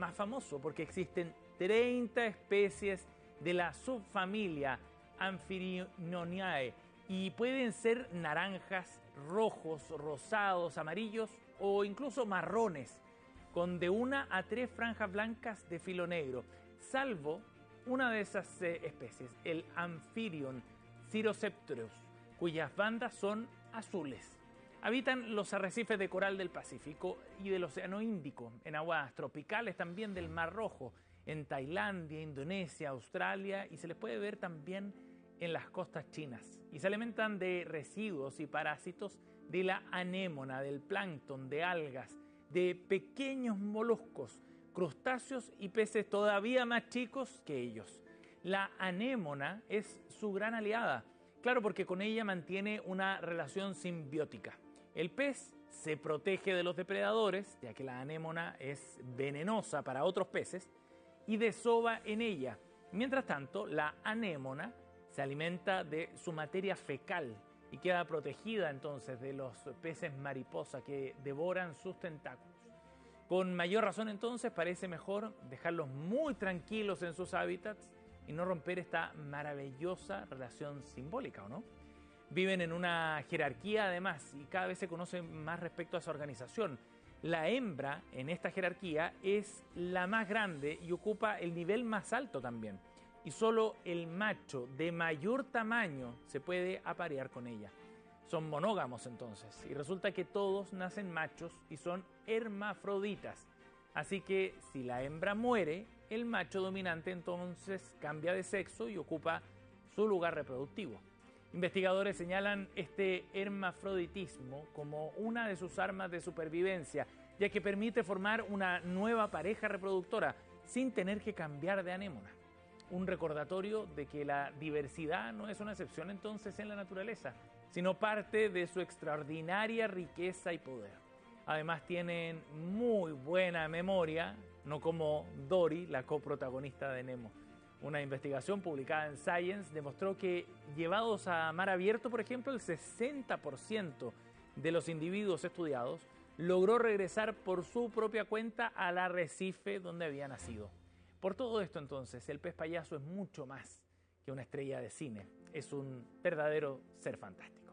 más famoso porque existen 30 especies de la subfamilia Amphiryoniae y pueden ser naranjas, rojos, rosados, amarillos o incluso marrones, con de 1 a 3 franjas blancas de filo negro, salvo una de esas especies, el Amphiryon Ciroceptrus, cuyas bandas son azules. Habitan los arrecifes de coral del Pacífico y del Océano Índico, en aguas tropicales también del Mar Rojo, en Tailandia, Indonesia, Australia, y se les puede ver también en las costas chinas. Y se alimentan de residuos y parásitos de la anémona, del plancton, de algas, de pequeños moluscos, crustáceos y peces todavía más chicos que ellos. La anémona es su gran aliada, claro, porque con ella mantiene una relación simbiótica. El pez se protege de los depredadores, ya que la anémona es venenosa para otros peces, y desova en ella. Mientras tanto, la anémona se alimenta de su materia fecal y queda protegida entonces de los peces mariposa que devoran sus tentáculos. Con mayor razón entonces parece mejor dejarlos muy tranquilos en sus hábitats y no romper esta maravillosa relación simbólica, ¿o no? Viven en una jerarquía además y cada vez se conoce más respecto a su organización. La hembra en esta jerarquía es la más grande y ocupa el nivel más alto también. Y solo el macho de mayor tamaño se puede aparear con ella. Son monógamos entonces y resulta que todos nacen machos y son hermafroditas. Así que si la hembra muere, el macho dominante entonces cambia de sexo y ocupa su lugar reproductivo. Investigadores señalan este hermafroditismo como una de sus armas de supervivencia, ya que permite formar una nueva pareja reproductora sin tener que cambiar de anémona. Un recordatorio de que la diversidad no es una excepción entonces en la naturaleza, sino parte de su extraordinaria riqueza y poder. Además tienen muy buena memoria, no como Dory, la coprotagonista de Nemo. Una investigación publicada en Science demostró que llevados a mar abierto, por ejemplo, el 60% de los individuos estudiados logró regresar por su propia cuenta al arrecife donde había nacido. Por todo esto, entonces, el pez payaso es mucho más que una estrella de cine. Es un verdadero ser fantástico.